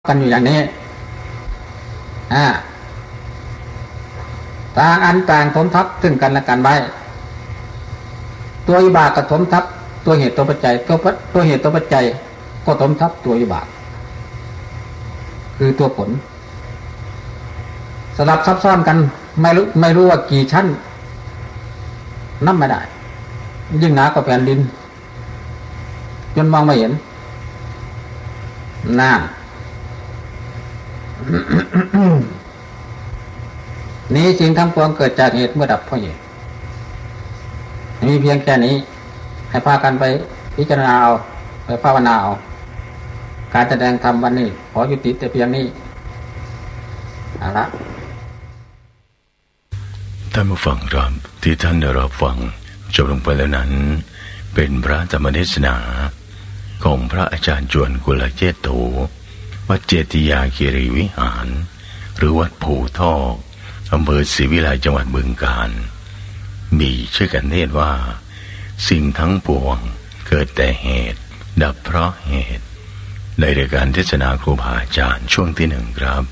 กันอยู่อย่างนี้ต่างอันต่างถมทับซึ่งกันและกันไว้ตัววิบากก็ถมทับตัวเหตุตัวปัจจัยตัวเหตุตัวปัจจัยก็ถมทับตัววิบากคือตัวผลสลับซับซ้อนกันไม่รู้ว่ากี่ชั้นนับไม่ได้ยิ่งหนากว่าแผ่นดินจนมองไม่เห็นน้ำนี้สิ่งทั้งปวงเกิดจากเหตุเมื่อดับเพราะเหตุมีเพียงแค่นี้ให้พากันไปพิจารณาเอาไปภาวนาเอาการแสดงธรรมวันนี้ขอยุติแต่เพียงนี้เอาละท่านผู้ฟังครับที่ท่านได้รับฟังจบลงไปแล้วนั้นเป็นพระธรรมเทศนาของพระอาจารย์จวนกุลเจโตวัดเจติยาคีรีวิหารหรือวัดภูทอกอำเภอศรีวิไลจังหวัดบึงกาฬมีชื่อกันเทศว่าสิ่งทั้งปวงเกิดแต่เหตุดับเพราะเหตุในรายการเทศนาครูบาอาจารย์ช่วงที่หนึ่งครับ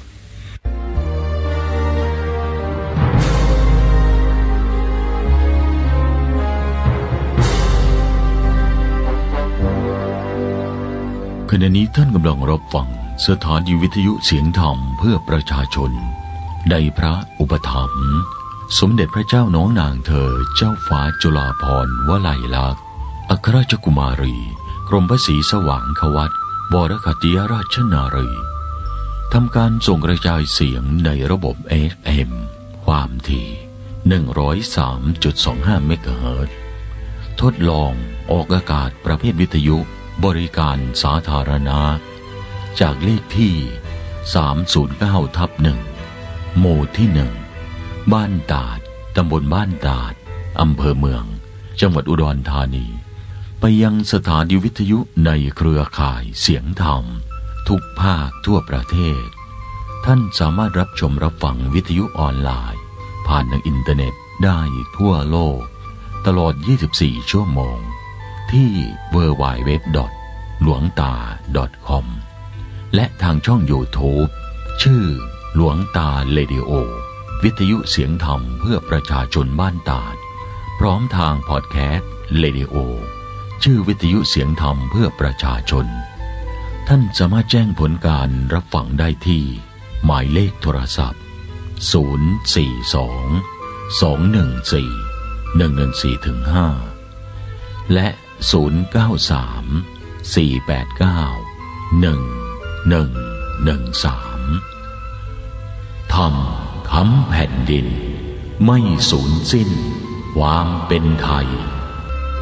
ขณะนี้ท่านกำลังรับฟังสถานีวิทยุเสียงธรรมเพื่อประชาชนในพระอุปถัมภ์สมเด็จพระเจ้าน้องนางเธอเจ้าฟ้าจุฬาภรณ์วลัยลักษณ์อัครราชกุมารีกรมพระศรีสว่างควัตรวรคัตติยราชนารีทำการส่งกระจายเสียงในระบบ FM ความถี่ 103.25 เมกะเฮิรตซ์ทดลองออกอากาศประเภทวิทยุบริการสาธารณะจากเลขที่ 309/1 หมู่ที่ 1 บ้านตาดตำบลบ้านตาดอำเภอเมืองจังหวัดอุดรธานีไปยังสถานีวิทยุในเครือข่ายเสียงธรรมทุกภาคทั่วประเทศท่านสามารถรับชมรับฟังวิทยุออนไลน์ผ่านทางอินเทอร์เน็ตได้ทั่วโลกตลอด 24 ชั่วโมงที่ www.lwangta.com และทางช่อง YouTube ชื่อหลวงตาเรดิโอวิทยุเสียงธรรมเพื่อประชาชนบ้านตาดพร้อมทางพอดแคสต์เรดิโอชื่อวิทยุเสียงธรรมเพื่อประชาชนท่านสามารถแจ้งผลการรับฟังได้ที่หมายเลขโทรศัพท์042-214-114-5และ093-489-1113ธรรมค้ำแผ่นดินไม่สูญสิ้นความเป็นไทย